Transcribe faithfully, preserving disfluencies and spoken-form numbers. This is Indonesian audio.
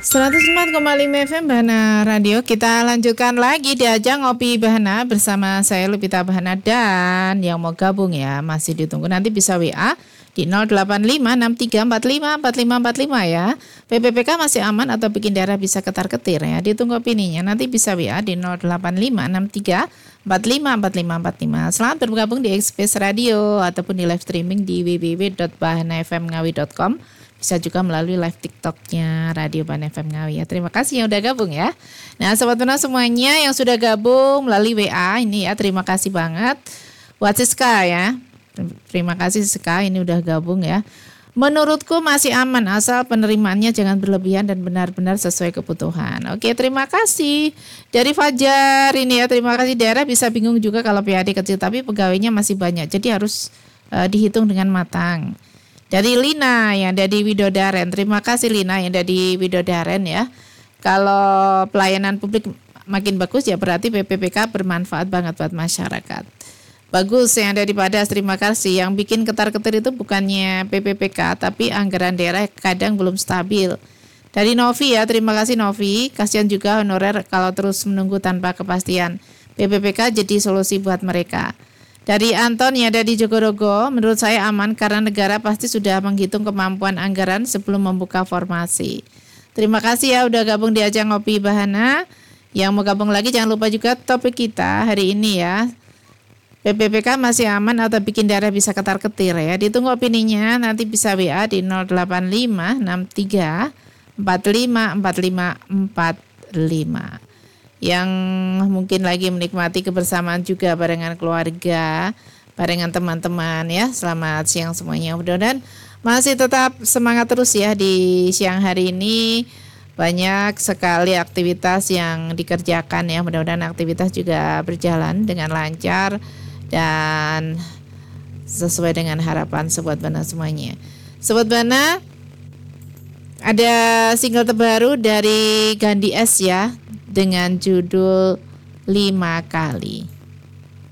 seratus empat koma lima F M Bahana Radio. Kita lanjutkan lagi di ajang Ngopi Bahana bersama saya Lupita Bahana, dan yang mau gabung ya masih ditunggu, nanti bisa W A di nol delapan lima enam tiga empat lima empat lima empat lima ya. P P P K masih aman atau bikin daerah bisa ketar-ketir ya. Ditunggu opininya, nanti bisa W A di nol delapan lima enam tiga empat lima empat lima empat lima. Selamat bergabung di Express Radio ataupun di live streaming di w w w dot bahana f m ngawi dot com. Bisa juga melalui live TikToknya Radio Bahana F M Ngawi ya. Terima kasih yang udah gabung ya. Nah Sobat Bahana semuanya yang sudah gabung melalui W A ini ya, terima kasih banget. Buat Siska ya, terima kasih Siska ini udah gabung ya. Menurutku masih aman asal penerimaannya jangan berlebihan dan benar-benar sesuai kebutuhan. Oke, terima kasih. Dari Fajar ini ya, terima kasih. Daerah bisa bingung juga kalau P H D kecil tapi pegawainya masih banyak, jadi harus uh, dihitung dengan matang. Dari Lina yang dari Widodaren, terima kasih Lina yang dari Widodaren ya. Kalau pelayanan publik makin bagus ya berarti P P P K bermanfaat banget buat masyarakat. Bagus yang dari Padas, terima kasih. Yang bikin ketar-ketir itu bukannya P P P K tapi anggaran daerah kadang belum stabil. Dari Novi ya, terima kasih Novi. Kasihan juga honorer kalau terus menunggu tanpa kepastian. P P P K jadi solusi buat mereka. Dari Anton yang ada di Jogorogo, menurut saya aman karena negara pasti sudah menghitung kemampuan anggaran sebelum membuka formasi. Terima kasih ya udah gabung di ajang Ngopi Bahana. Yang mau gabung lagi jangan lupa juga topik kita hari ini ya. P P P K masih aman atau bikin daerah bisa ketar-ketir ya. Ditunggu opininya, nanti bisa W A di nol delapan lima enam tiga empat lima empat lima empat lima. Yang mungkin lagi menikmati kebersamaan juga barengan keluarga, barengan teman-teman ya. Selamat siang semuanya. Mudah-mudahan masih tetap semangat terus ya di siang hari ini. Banyak sekali aktivitas yang dikerjakan ya. Mudah-mudahan aktivitas juga berjalan dengan lancar dan sesuai dengan harapan Sobat Bahana semuanya. Sobat Bahana, ada single terbaru dari Gandhi S ya, dengan judul Lima Kali.